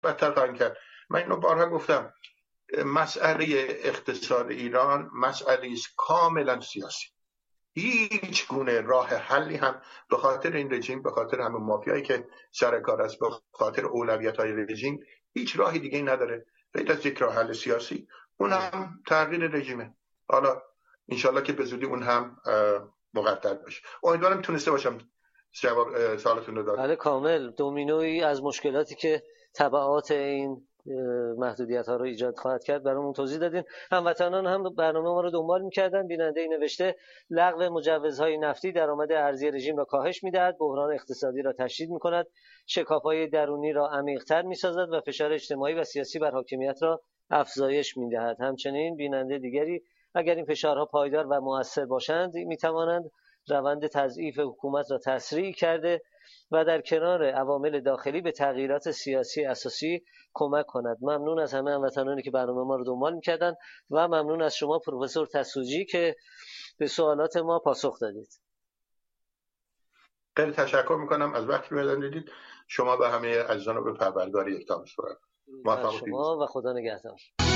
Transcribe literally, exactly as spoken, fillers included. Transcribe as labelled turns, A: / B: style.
A: بدتر خواهند کرد. من اینو بارها گفتم، مسئله اقتصاد ایران مسئله است کاملا سیاسی. هیچ گونه راه حلی هم به خاطر این رژیم، به خاطر همون مافیایی که سر کار است، به خاطر اولویت‌های رژیم، هیچ راهی دیگه نداره غیر از یک راه حل سیاسی، اون هم تغییر رژیمه. حالا انشالله که به زودی اون هم مقدر بشه. امیدوارم تونسته باشم جواب سوالتون رو دادم.
B: بله کامل. دومینویی از مشکلاتی که تبعات این محدودیت ها رو ایجاد خواهد کرد برامون توضیح دادین. هموطنان هم برنامه ما رو دنبال می‌کردن. بیننده این نوشته لغو مجوزهای نفتی درآمد ارزی رژیم را کاهش می‌دهد، بحران اقتصادی را تشدید می‌کند، شکاف‌های درونی را عمیق‌تر می‌سازد و فشار اجتماعی و سیاسی بر حاکمیت را افزایش می‌دهد. همچنین بیننده دیگری اگر این فشارها پایدار و مؤثر باشند می‌توانند روند تضعیف حکومت را تسریع کرده و در کنار عوامل داخلی به تغییرات سیاسی اساسی کمک کند. ممنون از همه هموطنانی که برنامه ما رو دنبال می‌کردن و ممنون از شما پروفسور تسوجی که به سوالات ما پاسخ دادید.
A: خیلی تشکر می‌کنم از وقتی که دادید. شما به همه عزیزان رو به پروردگار یکتا می‌سپارم.
B: موفق شما و خدا نگهدار.